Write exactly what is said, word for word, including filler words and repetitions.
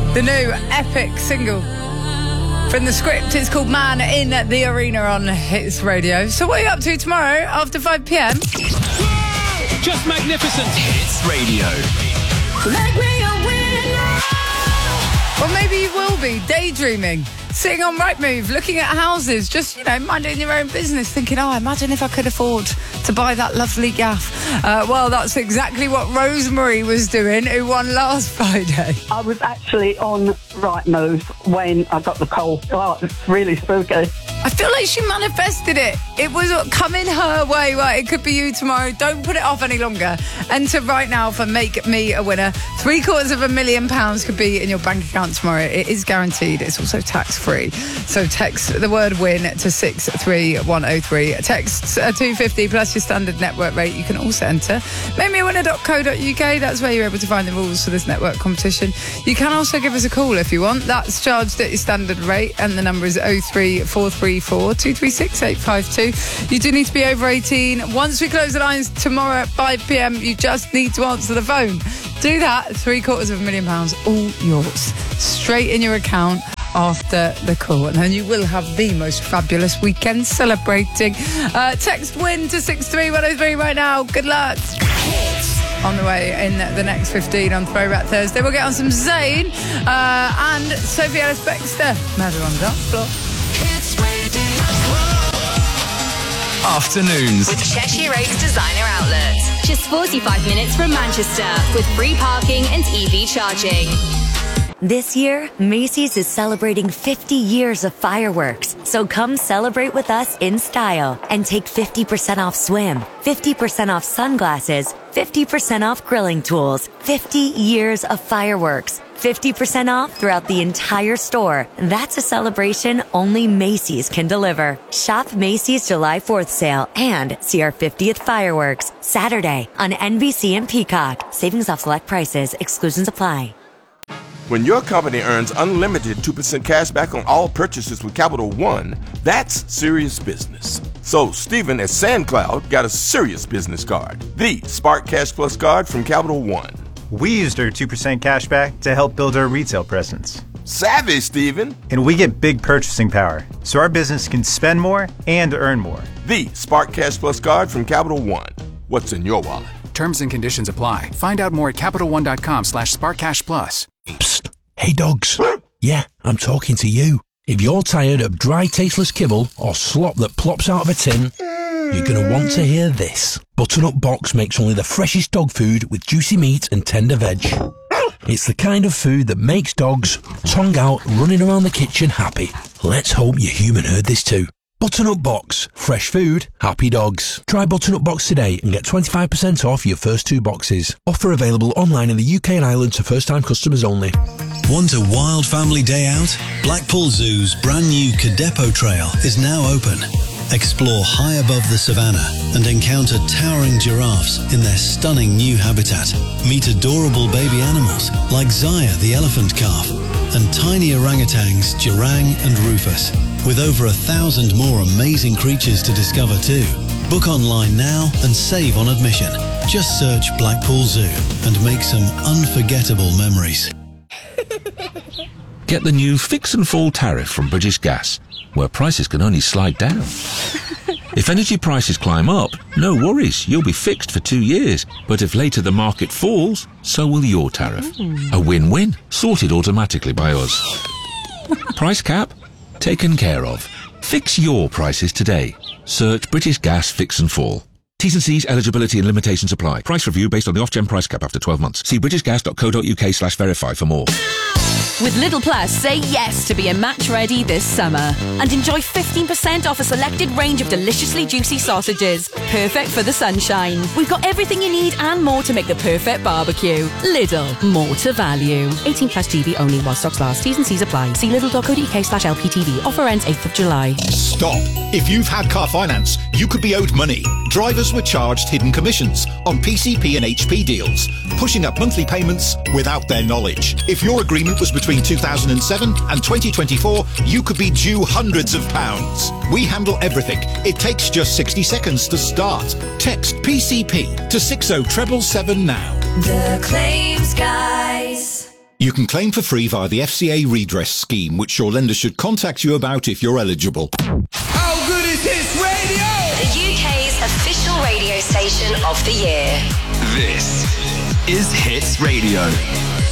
The new epic single from The Script. It's called Man in the Arena on Hits Radio. So what are you up to tomorrow after five p.m? Just magnificent. Hits Radio. Make me a winner. Or maybe you will be daydreaming, sitting on Rightmove, looking at houses, just, you know, minding your own business, thinking, oh, imagine if I could afford to buy that lovely gaff. Uh, well, that's exactly what Rosemary was doing, who won last Friday. I was actually on Rightmove when I got the call. Oh, it's really spooky. I feel like she manifested it. It was coming her way. Right, it could be you tomorrow. Don't put it off any longer. Enter right now for Make Me a Winner. Three quarters of a million pounds could be in your bank account tomorrow. It is guaranteed. It's also tax-free. So text the word win to six three one oh three. Text uh, two fifty plus your standard network rate. You can also enter make me a winner dot co dot uk. That's where you're able to find the rules for this network competition. You can also give us a call if you want. That's charged at your standard rate, and the number is oh three four three four two three six eight five two. You do need to be over eighteen. Once we close the lines tomorrow at five p.m, you just need to answer the phone. Do that. Three quarters of a million pounds, all yours, straight in your account after the call, and then you will have the most fabulous weekend celebrating. Uh, text win to six three one oh three right now. Good luck. On the way in the next fifteen on Throwback Thursday, we'll get on some Zayn uh, and Sophie Ellis Bextor. Murder on the dance floor. Afternoons with Cheshire Oaks Designer Outlet. Just forty-five minutes from Manchester with free parking and E V charging. This year, Macy's is celebrating fifty years of fireworks. So come celebrate with us in style and take fifty percent off swim, fifty percent off sunglasses, fifty percent off grilling tools, fifty years of fireworks, fifty percent off throughout the entire store. That's a celebration only Macy's can deliver. Shop Macy's July fourth sale and see our fiftieth fireworks Saturday on N B C and Peacock. Savings off select prices. Exclusions apply. When your company earns unlimited two percent cash back on all purchases with Capital One, that's serious business. So Stephen at SandCloud got a serious business card, the Spark Cash Plus card from Capital One. We used our two percent cash back to help build our retail presence. Savvy, Stephen. And we get big purchasing power, so our business can spend more and earn more. The Spark Cash Plus card from Capital One. What's in your wallet? Terms and conditions apply. Find out more at CapitalOne.com slash SparkCashPlus. Psst. Hey, dogs. Yeah, I'm talking to you. If you're tired of dry, tasteless kibble or slop that plops out of a tin, you're going to want to hear this. Button-Up Box makes only the freshest dog food with juicy meat and tender veg. It's the kind of food that makes dogs, tongue out, running around the kitchen happy. Let's hope your human heard this too. Button-Up Box. Fresh food, happy dogs. Try Button-Up Box today and get twenty-five percent off your first two boxes. Offer available online in the U K and Ireland to first-time customers only. Want a wild family day out? Blackpool Zoo's brand new Cadepo Trail is now open. Explore high above the savannah and encounter towering giraffes in their stunning new habitat. Meet adorable baby animals like Zaya the elephant calf and tiny orangutans Jirang and Rufus, with over a thousand more amazing creatures to discover too. Book online now and save on admission. Just search Blackpool Zoo and make some unforgettable memories. Get the new Fix and Fall tariff from British Gas, where prices can only slide down. If energy prices climb up, no worries, you'll be fixed for two years. But if later the market falls, so will your tariff. Mm. A win-win, sorted automatically by us. Price cap? Taken care of. Fix your prices today. Search British Gas Fix and Fall. T's and C's, eligibility and limitations apply. Price review based on the off-gen price cap after twelve months. See britishgas.co.uk slash verify for more. With Lidl Plus, say yes to being match ready this summer and enjoy fifteen percent off a selected range of deliciously juicy sausages. Perfect for the sunshine. We've got everything you need and more to make the perfect barbecue. Lidl, more to value. eighteen plus G B only while stocks last. T's and C's apply. See lidl.co.uk slash LPTV. Offer ends eighth of July. Stop. If you've had car finance, you could be owed money. Drivers were charged hidden commissions on P C P and H P deals, pushing up monthly payments without their knowledge. If your agreement was between two thousand seven and twenty twenty-four, you could be due hundreds of pounds. We handle everything. It takes just sixty seconds to start. Text P C P to six oh seven seven seven now. The Claims Guys. You can claim for free via the F C A redress scheme, which your lender should contact you about if you're eligible. How good is Hits Radio? The U K's official radio station of the year. This is Hits Radio.